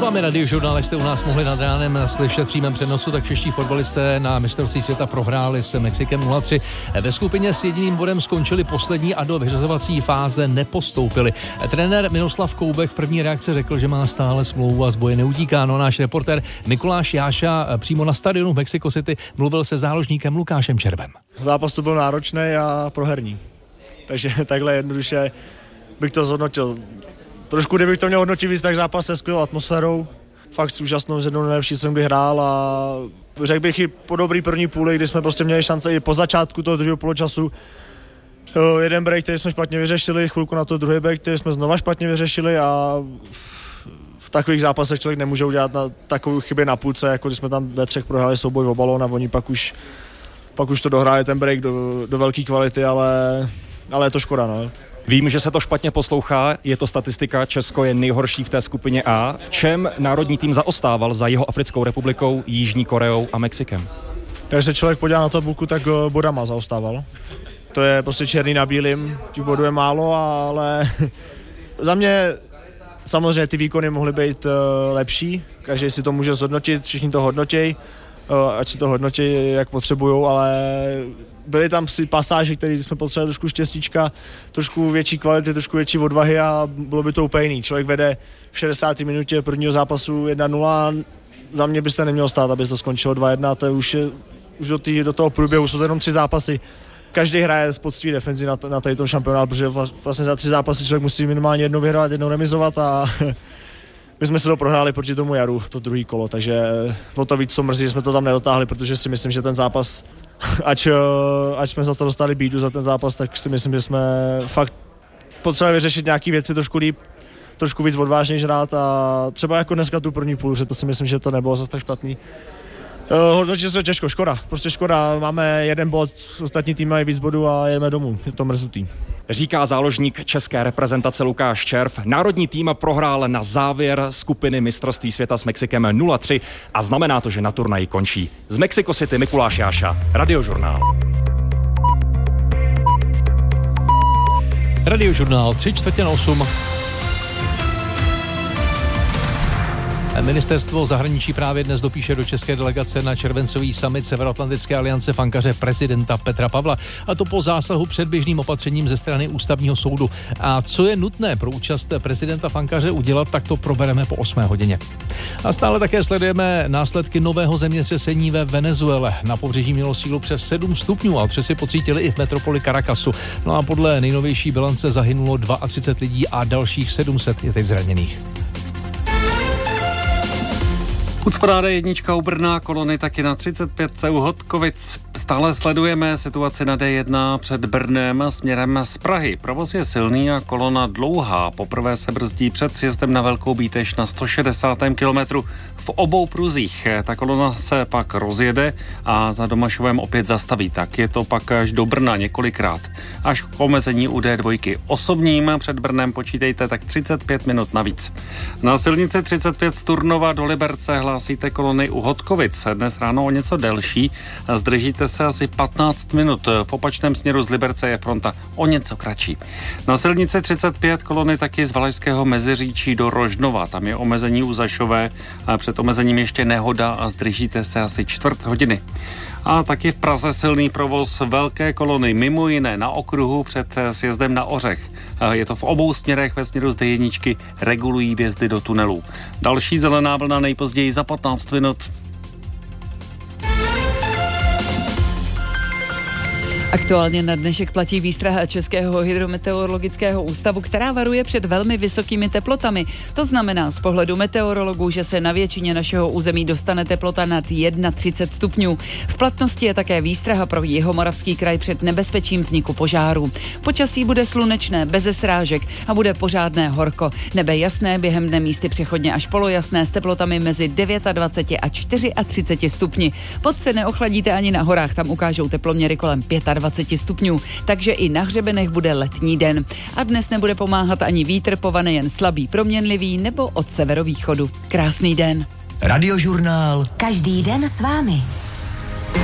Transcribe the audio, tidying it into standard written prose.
vámi Radiožurnál, jste u nás mohli nad ránem slyšet v přímém přenosu, tak čeští fotbalisté na mistrovství světa prohráli s Mexikem 0-3. Ve skupině s jediným bodem skončili poslední a do vyřazovací fáze nepostoupili. Trenér Miroslav Koubek v první reakci řekl, že má stále smlouvu a z boje neutíká. No, náš reportér Mikuláš Jáša přímo na stadionu v Mexico City mluvil se záložníkem Lukášem Červem. Zápas to byl náročný a proherní. Takže takhle jednoduše bych to zhodnotil. Trošku, kdybych to měl hodnotit víc, tak zápas se skvělou atmosférou. Fakt s úžasnou, z jednou nejlepší, co jsem kdy hrál a řekl bych i po dobrý první půli, kdy jsme prostě měli šance i po začátku toho druhého poločasu. Jeden break, který jsme špatně vyřešili, chvilku na to druhý break, který jsme znova špatně vyřešili a v takových zápasech člověk nemůže udělat na takovou chyby na půlce, jako když jsme tam ve třech prohráli souboj o balón a oni pak už to dohráli ten break do velké kvality, ale je to škoda, no. Vím, že se to špatně poslouchá, je to statistika, Česko je nejhorší v té skupině A. V čem národní tým zaostával za Jihoafrickou republikou, Jižní Koreou a Mexikem? Když se člověk podívá na tabulku, tak bodama zaostával. To je prostě černý na bílým, těch bodů je málo, ale za mě samozřejmě ty výkony mohly být lepší, každý si to může zhodnotit, všichni to hodnotějí, ať si to hodnotí, jak potřebujou, ale byly tam si pasáže, které jsme potřebovali trošku štěstíčka, trošku větší kvality, trošku větší odvahy a bylo by to úplně jiný. Člověk vede v 60. minutě prvního zápasu 1-0, za mě byste nemělo stát, aby to skončilo 2-1, to je už do toho průběhu, jsou to jenom 3 zápasy. Každý hraje z poctivé defenzi na tady tom šampionátu, protože vlastně za 3 zápasy člověk musí minimálně jednou vyhrát, jednou remizovat a my jsme se to prohráli proti tomu Jaru, to druhý kolo, takže o to víc co mrzí, že jsme to tam nedotáhli, protože si myslím, že ten zápas, ať jsme za to dostali bídu za ten zápas, tak si myslím, že jsme fakt potřebovali vyřešit nějaké věci trošku líp, trošku víc odvážněji hrát a třeba jako dneska tu první půl, že to si myslím, že to nebylo zase tak špatný. Hodnotit se těžko, škoda, prostě škoda, máme 1 bod, ostatní tým mají víc bodů a jedeme domů, je to mrzutý. Říká záložník české reprezentace Lukáš Červ. Národní tým prohrál na závěr skupiny mistrovství světa s Mexikem 0-3 a znamená to, že na turnaji končí. Z Mexico City Mikuláš Jáša, Radiožurnál. Radiožurnál 7:45. Ministerstvo zahraničí právě dnes dopíše do české delegace na červencový summit Severoatlantické aliance fankaře prezidenta Petra Pavla, a to po zásahu předběžným opatřením ze strany Ústavního soudu. A co je nutné pro účast prezidenta fankaře udělat, tak to probereme po 8 hodině. A stále také sledujeme následky nového zemětřesení ve Venezuele. Na pobřeží mělo sílu přes 7 stupňů a otřesy pocítili i v metropoli Caracasu. No a podle nejnovější bilance zahynulo 32 lidí a dalších 700 je teď zraněných. Ucpadá D1 u Brna, kolony taky na 35 u Hodkovic. Stále sledujeme situaci na D1 před Brnem směrem z Prahy. Provoz je silný a kolona dlouhá. Poprvé se brzdí před sjezdem na Velkou Bíteš na 160. kilometru v obou pruzích. Ta kolona se pak rozjede a za Domašovem opět zastaví. Tak je to pak až do Brna několikrát. Až k omezení u D2. Osobním před Brnem počítejte tak 35 minut navíc. Na silnici 35 z Turnova do Liberce hlásíte kolony u Hodkovic. Dnes ráno o něco delší. Zdržíte se asi 15 minut. V opačném směru z Liberce je fronta o něco kratší. Na silnici 35 kolony taky z Valašského Meziříčí do Rožnova. Tam je omezení u Zašové a před omezením ještě nehoda a zdržíte se asi čtvrt hodiny. A taky v Praze silný provoz velké kolony, mimo jiné na okruhu před sjezdem na Ořech. Je to v obou směrech, ve směru z D1 regulují vjezdy do tunelů. Další zelená vlna nejpozději za 15 minut. Aktuálně na dnešek platí výstraha Českého hydrometeorologického ústavu, která varuje před velmi vysokými teplotami. To znamená z pohledu meteorologů, že se na většině našeho území dostane teplota nad 31 stupňů. V platnosti je také výstraha pro Jihomoravský kraj před nebezpečím vzniku požáru. Počasí bude slunečné, beze srážek a bude pořádné horko. Nebe jasné, během dne místy přechodně až polojasné s teplotami mezi 29 a 34 stupni. Pod se neochladíte ani na horách, tam ukážou teploměry kolem 25 stupňů, takže i na hřebenech bude letní den. A dnes nebude pomáhat ani vítr, povane jen slabý, proměnlivý nebo od severovýchodu. Krásný den. Radiožurnál. Každý den s vámi.